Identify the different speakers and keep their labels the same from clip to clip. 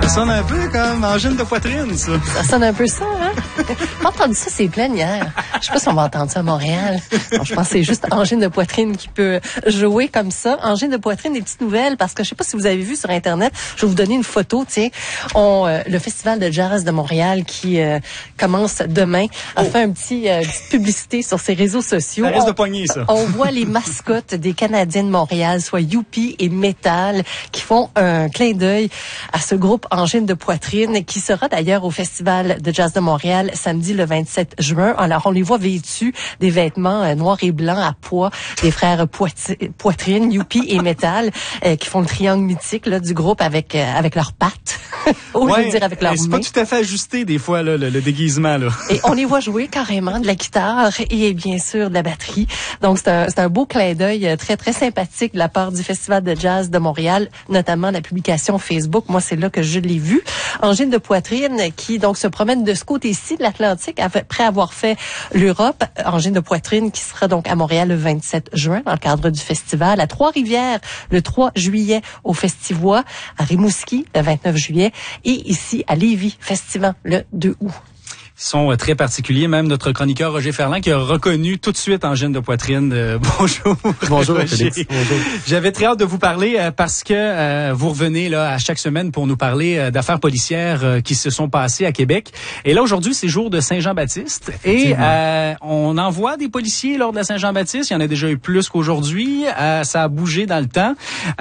Speaker 1: sonne un peu comme angine de poitrine, ça.
Speaker 2: Ça sonne un peu ça, hein? J'ai entendu ça, c'est plein hier. Je sais pas si on va entendre ça à Montréal. Bon, je pense que c'est juste angine de poitrine qui peut jouer comme ça. Angine de poitrine, des petites nouvelles, parce que je sais pas si vous avez vu sur Internet, je vais vous donner une photo, tiens. Le Festival de jazz de Montréal qui commence demain a fait petite publicité sur ses réseaux sociaux.
Speaker 1: Ça risque de pogner, ça.
Speaker 2: On voit les mascottes des Canadiens de Montréal, soit Youpi et Metal, qui font un clin d'œil à ce groupe Angine de poitrine, qui sera d'ailleurs au Festival de jazz de Montréal samedi le 27 juin. Alors, on les voit vêtus des vêtements noirs et blancs à pois, des frères Poitrine, Youpi et Metal, qui font le triangle mythique là, du groupe avec leurs pattes, au lieu de dire avec leurs mains.
Speaker 1: C'est pas tout à fait ajusté des fois là, le déguisement là.
Speaker 2: Et on les voit jouer carrément de la guitare et bien sûr de la batterie. Donc c'est un beau clin d'œil très très sympathique de la part du Festival de jazz de Montréal, notamment la publication Facebook. Moi c'est là que je l'ai vu. Angine de poitrine qui donc se promène de ce côté-ci de l'Atlantique après avoir fait l'Europe. Angine de poitrine qui sera donc à Montréal le 27 juin dans le cadre du festival, à Trois-Rivières le 3 juillet au Festivois, à Rimouski le 29 juillet et ici à Lévis, Festivant le 2 août.
Speaker 1: Ils sont très particuliers. Même notre chroniqueur Roger Ferland qui a reconnu tout de suite angine de poitrine. Bonjour.
Speaker 3: Bonjour,
Speaker 1: Roger.
Speaker 3: Bonjour.
Speaker 1: J'avais très hâte de vous parler parce que vous revenez là à chaque semaine pour nous parler d'affaires policières qui se sont passées à Québec. Et là aujourd'hui, c'est jour de Saint-Jean-Baptiste et on envoie des policiers lors de la Saint-Jean-Baptiste. Il y en a déjà eu plus qu'aujourd'hui. Ça a bougé dans le temps.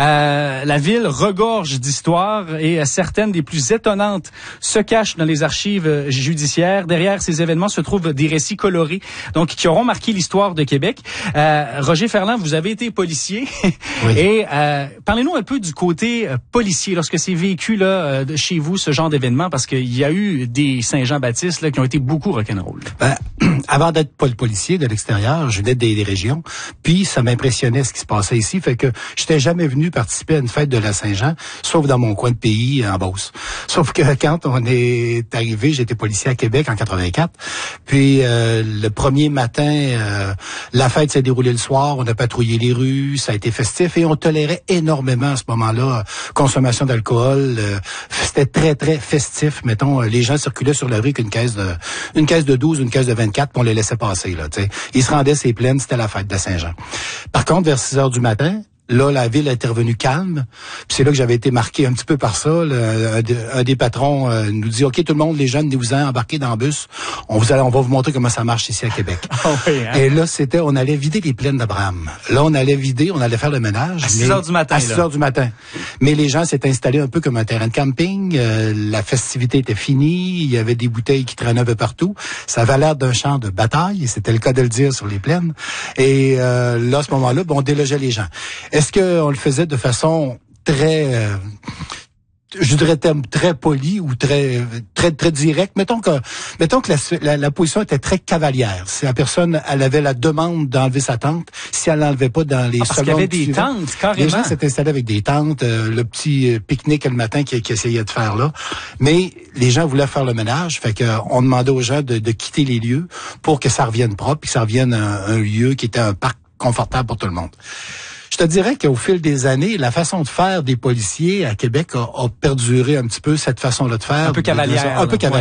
Speaker 1: La ville regorge d'histoires et certaines des plus étonnantes se cachent dans les archives judiciaires. Derrière ces événements se trouvent des récits colorés, donc qui auront marqué l'histoire de Québec. Roger Ferland, vous avez été policier. Oui. Et parlez-nous un peu du côté policier lorsque c'est vécu là chez vous ce genre d'événement, parce qu'il y a eu des Saint-Jean-Baptiste là qui ont été beaucoup rock'n'roll.
Speaker 3: Avant d'être policier de l'extérieur, je venais des régions, puis ça m'impressionnait ce qui se passait ici, fait que j'étais jamais venu participer à une fête de la Saint-Jean, sauf dans mon coin de pays en Beauce. Sauf que quand on est arrivé, j'étais policier à Québec en 84. Puis le premier matin, la fête s'est déroulée le soir, on a patrouillé les rues, ça a été festif et on tolérait énormément à ce moment-là consommation d'alcool. C'était très très festif. Mettons, les gens circulaient sur la rue avec une caisse de 12, une caisse de 24, puis on les laissait passer là. T'sais. Ils se rendaient ses plaines, c'était la fête de Saint-Jean. Par contre, vers 6 heures du matin. Là, la ville était revenue calme. Puis c'est là que j'avais été marqué un petit peu par ça. Un des patrons nous dit, OK, tout le monde, les jeunes, vous embarquez dans le bus. On va vous montrer comment ça marche ici à Québec.
Speaker 1: Oh oui, hein? Et
Speaker 3: là, on allait vider les plaines d'Abraham. Là, on allait faire le ménage.
Speaker 1: À 6 heures du matin.
Speaker 3: À 6 heures du matin. Mais les gens s'étaient installés un peu comme un terrain de camping. La festivité était finie. Il y avait des bouteilles qui traînaient un peu partout. Ça avait l'air d'un champ de bataille. C'était le cas de le dire sur les plaines. Et là, à ce moment-là, on délogeait les gens. Est-ce qu'on le faisait de façon très, je dirais très polie ou très directe? Mettons que la position était très cavalière. Si la personne, elle avait la demande d'enlever sa tente, si elle l'enlevait pas dans les secondes
Speaker 1: parce qu'il y avait des tentes, carrément.
Speaker 3: Les gens s'étaient installés avec des tentes, le petit pique-nique le matin qu'ils essayaient de faire là. Mais les gens voulaient faire le ménage, fait que on demandait aux gens de quitter les lieux pour que ça revienne propre, puis que ça revienne un lieu qui était un parc confortable pour tout le monde. Je te dirais qu'au fil des années, la façon de faire des policiers à Québec a perduré un petit peu, cette façon-là de faire.
Speaker 1: Un peu cavalière.